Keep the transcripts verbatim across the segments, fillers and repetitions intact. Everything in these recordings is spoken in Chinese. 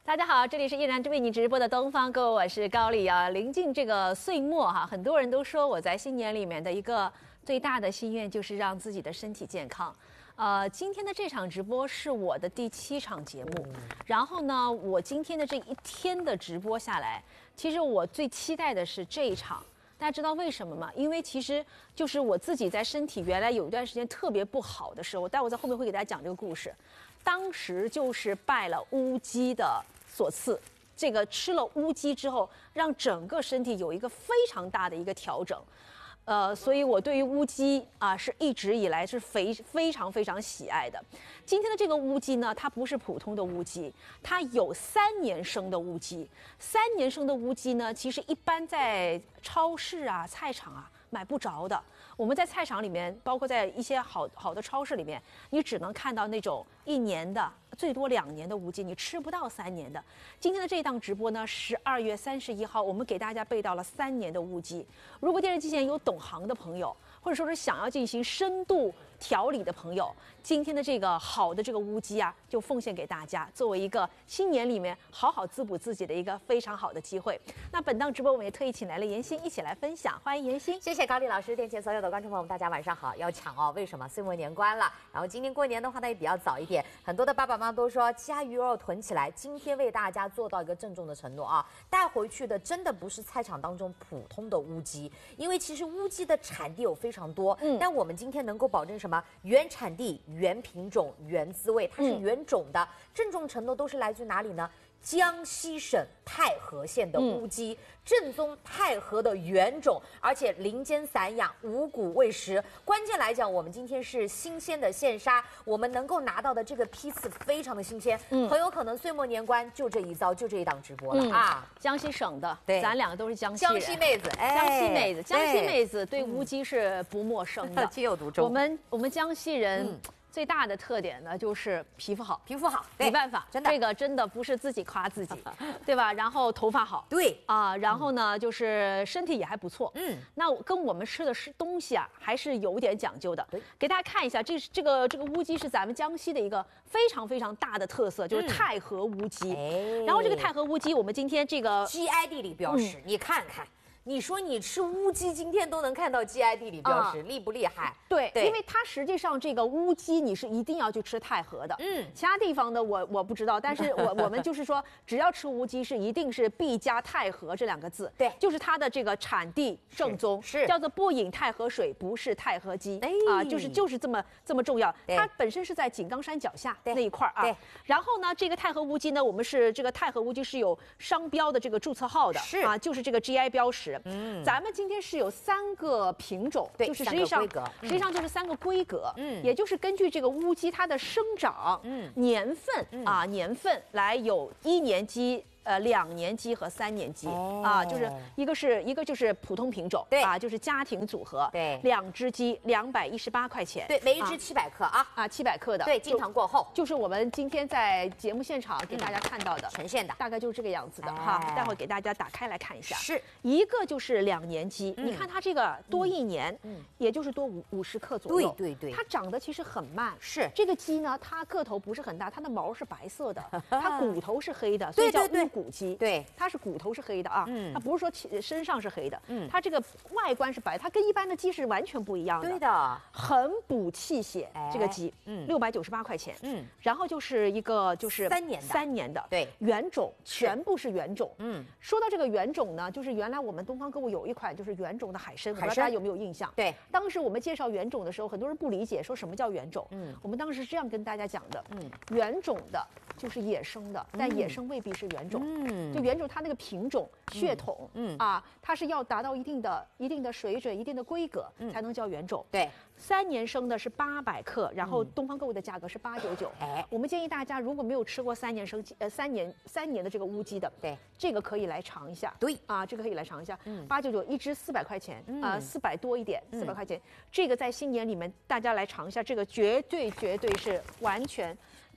大家好，这里是依然为你直播的东方购物，我是高丽啊。临近这个岁末哈，很多人都说我在新年里面的一个最大的心愿就是让自己的身体健康。呃，今天的这场直播是我的第七场节目，然后呢，我今天的这一天的直播下来，其实我最期待的是这一场。大家知道为什么吗？因为其实就是我自己在身体原来有一段时间特别不好的时候，待会在后面会给大家讲这个故事。当时就是拜了乌鸡的所赐，这个吃了乌鸡之后，让整个身体有一个非常大的一个调整。呃，所以我对于乌鸡啊是一直以来是非非常非常喜爱的。今天的这个乌鸡呢，它不是普通的乌鸡，它有三年生的乌鸡。三年生的乌鸡呢，其实一般在超市啊、菜场啊买不着的。我们在菜场里面，包括在一些好好的超市里面，你只能看到那种一年的，最多两年的乌鸡，你吃不到三年的。今天的这一档直播呢，十二月三十一号，我们给大家备到了三年的乌鸡。如果电视机前有懂行的朋友，或者说是想要进行深度调理的朋友，今天的这个好的这个乌鸡啊，就奉献给大家，作为一个新年里面好好滋补自己的一个非常好的机会。那本档直播我们也特意请来了妍希一起来分享，欢迎妍希。 谢谢高丽老师，电前所有的观众朋友们，大家晚上好。要抢哦，为什么？岁末年关了，然后今天过年的话呢也比较早一点，很多的爸爸妈妈都说家鱼肉囤起来。今天为大家做到一个郑重的承诺啊，带回去的真的不是菜场当中普通的乌鸡，因为其实乌鸡的产地有非常多，嗯，但我们今天能够保证什么？原产地、原品种、原滋味，它是原种的，嗯、郑重承诺都是来自于哪里呢？江西省太和县的乌鸡，嗯、正宗太和的原种，而且林间散养，五谷喂食。关键来讲，我们今天是新鲜的现杀，我们能够拿到的这个批次非常的新鲜，嗯，很有可能岁末年关就这一遭，就这一档直播了、嗯、啊！ 江西省的， 对， 咱两个都是江西人， 江西妹子，哎， 江西妹子，江西妹子对乌鸡是不陌生的， 情有独钟。 我们我们江西人。嗯最大的特点呢，就是皮肤好， 皮肤好， 没办法， 真的， 这个真的不是自己夸自己，对吧？然后头发好， 对啊，然后呢，就是身体也还不错， 嗯， 那跟我们吃的是东西啊，还是有点讲究的。 对， 给大家看一下，这是这个这个乌鸡是咱们江西的一个非常非常大的特色，就是太和乌鸡。 哎， 然后这个太和乌鸡，我们今天这个 G I 地理标识，你看看。你说你吃乌鸡，今天都能看到 G I 地理标识，啊、厉不厉害？ 对，对因为它实际上这个乌鸡你是一定要去吃太和的，嗯，其他地方的我我不知道，但是我我们就是说，只要吃乌鸡是一定是必加太和这两个字， 对， 就是它的这个产地正宗， 是, 是叫做不饮太和水，不是太和鸡，哎啊，就是就是这么这么重要。它本身是在井冈山脚下那一块啊， 对。 然后呢，这个太和乌鸡呢，我们是这个太和乌鸡是有商标的这个注册号的， 是啊，就是这个 G I 标识，嗯，咱们。今天是有三个品种， 对， 就是实际上、 嗯、 实际上就是三个规格，嗯，也就是根据这个乌鸡它的生长，嗯，年份、嗯、啊年份来有一年鸡。呃，两年鸡和三年鸡、哦、啊，就是一个是一个就是普通品种， 对啊，就是家庭组合， 对， 两只鸡两百一十八块钱， 对，每一只七百克啊啊，七百克的， 对，经常过后， 就是我们今天在节目现场给大家看到的、 嗯、呈现的， 大概就是这个样子的、哎、哈，待会儿给大家打开来看一下， 是一个就是两年鸡，嗯、你看它这个多一年，嗯，也就是多五五十克左右， 对对对， 它长得其实很慢， 是这个鸡呢，它个头不是很大，它的毛是白色的，它骨头是黑的，所以叫乌骨鸡， 对。 它是骨头是黑的啊，嗯，它不是说身上是黑的， 嗯， 它这个外观是白，它跟一般的鸡是完全不一样的， 对的， 很补气血， 哎、 这个鸡， 嗯， 六百九十八块钱， 嗯， 然后就是一个就是三年的， 三年的， 对， 原种全部是原种， 嗯， 说到这个原种呢，就是原来我们东方购物有一款就是原种的海参， 海参不知道大家有没有印象？ 对， 当时我们介绍原种的时候，很多人不理解，说什么叫原种，嗯，我们当时是这样跟大家讲的，嗯，原种的就是野生的，但野生未必是原种，嗯，就原种它那个品种。血统，嗯啊，它是要达到一定的、一定的水准、一定的规格，嗯，才能叫原种。 对， 三年生的是八百克，然后东方购物的价格是八九九。哎，我们建议大家如果没有吃过三年生鸡，呃，三年三年的这个乌鸡的， 对， 这个可以来尝一下。 对， 啊，这个可以来尝一下。 嗯， 八九九一只四百块钱，啊，四百多一点，四百块钱。 嗯、 这个在新年里面大家来尝一下，这个绝对绝对是完全。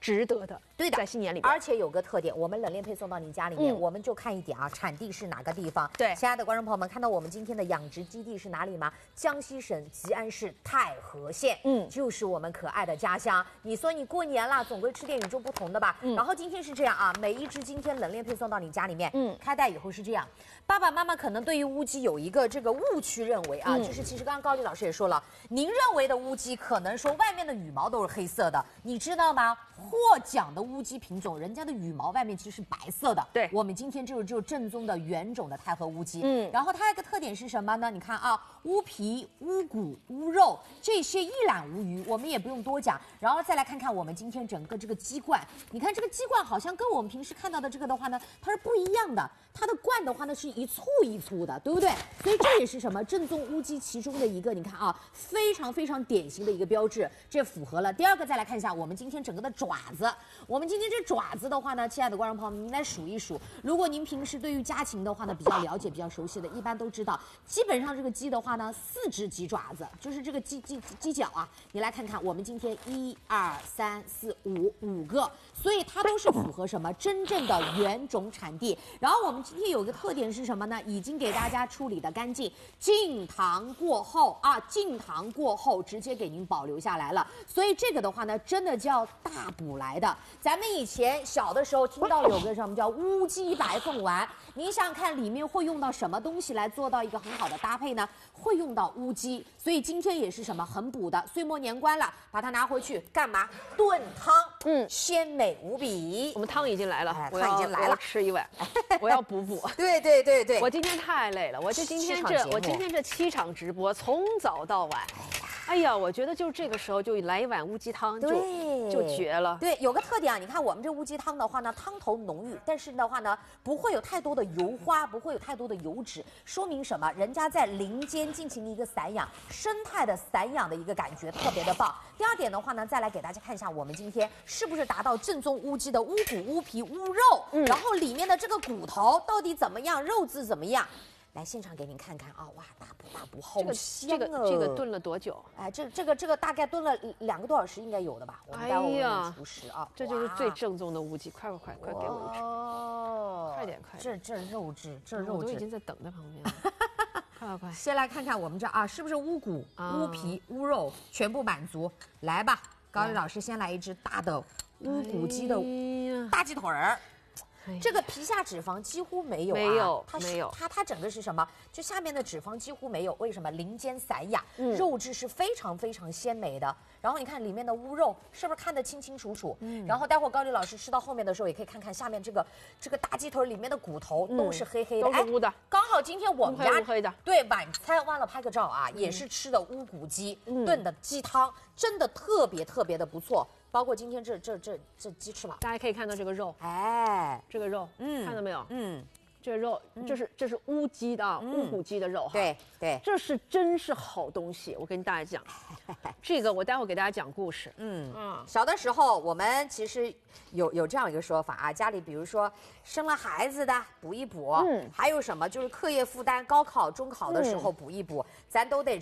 值得的。 对的， 在新年里边， 而且有个特点，我们冷链配送到您家里面， 嗯、 我们就看一点啊，产地是哪个地方？ 对， 亲爱的观众朋友们，看到我们今天的养殖基地是哪里吗？江西省吉安市太和县，嗯，就是我们可爱的家乡。你说你过年啦，总归吃点与众不同的吧？嗯，然后今天是这样啊，每一只今天冷链配送到你家里面，嗯，开袋以后是这样。爸爸妈妈可能对于乌鸡有一个这个误区认为啊，嗯、就是其实刚刚高丽老师也说了，您认为的乌鸡可能说外面的羽毛都是黑色的，你知道吗？获奖的乌鸡品种，人家的羽毛外面其实是白色的。 对， 我们今天就是就正宗的原种的太和乌鸡。嗯，然后它一个特点是什么呢？你看啊，乌皮、乌骨、乌肉这些一览无余，我们也不用多讲。然后再来看看我们今天整个这个鸡冠，你看这个鸡冠好像跟我们平时看到的这个的话呢，它是不一样的。它的冠的话呢是一簇一簇的，对不对？所以这也是什么正宗乌鸡其中的一个，你看啊，非常非常典型的一个标志，这符合了。第二个再来看一下我们今天整个的爪子，我们今天这爪子的话呢，亲爱的观众朋友们，您来数一数。如果您平时对于家禽的话呢比较了解、比较熟悉的，一般都知道，基本上这个鸡的话呢，四只鸡爪子，就是这个鸡鸡鸡脚啊，你来看看，我们今天一二三四五五个，所以它都是符合什么真正的原种产地。然后我们今天有个特点是什么呢？已经给大家处理的干净，净糖过后啊，净糖过后直接给您保留下来了。所以这个的话呢，真的叫大补来的。咱们以前小的时候听到有个什么叫乌鸡白凤丸，您想想看里面会用到什么东西来做到一个很好的搭配呢？会用到乌鸡，所以今天也是什么很补的。岁末年关了，把它拿回去干嘛？炖汤，嗯，鲜美无比。 我们汤已经来了， 哎、 我汤已经来了， 吃一碗，我要补补。 对对对对， 我今天太累了，我这今天这我今天这七场直播，从早到晚。哎呀，我觉得就是这个时候就来一碗乌鸡汤就就绝了。 对，有个特点啊，你看我们这乌鸡汤的话呢，汤头浓郁，但是的话呢，不会有太多的油花，不会有太多的油脂，说明什么？人家在林间进行一个散养，生态的散养的一个感觉特别的棒。第二点的话呢，再来给大家看一下，我们今天是不是达到正宗乌鸡的乌骨、乌皮、乌肉，嗯、然后里面的这个骨头到底怎么样，肉质怎么样？来现场给您看看啊！哇，大补大补，好香哦！ 这个这个炖了多久？ 哎，这这个这个大概炖了两个多小时，应该有的吧？我们待会儿问厨师啊。 这就是最正宗的乌鸡，快快快快给我吃！哦，快点快点！ 这这肉质，这肉质， 我都已经在等在旁边了。快快快！ 先来看看我们这啊，是不是乌骨、乌皮、乌肉全部满足？来吧，高丽老师先来一只大的乌骨鸡的大鸡腿儿。这个皮下脂肪几乎没有啊， 没有， 它没有， 它它整个是什么？就下面的脂肪几乎没有，为什么？林间散养，嗯、肉质是非常非常鲜美的。然后你看里面的乌肉，是不是看得清清楚楚？嗯。然后待会儿高丽老师吃到后面的时候，也可以看看下面这个这个大鸡腿里面的骨头都是黑黑的， 嗯、都是乌的。 刚好今天我们家乌黑的， 对晚餐忘了拍个照啊，嗯、也是吃的乌骨鸡、嗯、炖的鸡汤，真的特别特别的不错。包括今天这这这这鸡翅膀， 大家可以看到这个肉， 哎， 这个肉，嗯，看到没有？ 嗯， 这个肉，这是这是乌鸡的啊，乌骨鸡的肉哈。 对对， 这是真是好东西，我跟大家讲，这个我待会儿给大家讲故事。 嗯嗯，小的时候我们其实有有这样一个说法啊，家里比如说生了孩子的补一补，嗯，还有什么就是课业负担，高考、中考的时候补一补，咱都得。